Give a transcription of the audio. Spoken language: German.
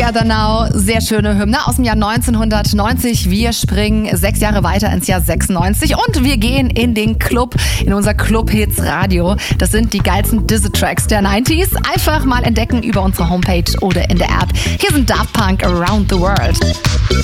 Together Now, sehr schöne Hymne aus dem Jahr 1990. Wir springen 6 Jahre weiter ins Jahr 96 und wir gehen in den Club, in unser Club-Hits Radio. Das sind die geilsten Diss-Tracks der 90s. Einfach mal entdecken über unsere Homepage oder in der App. Hier sind Daft Punk Around the World.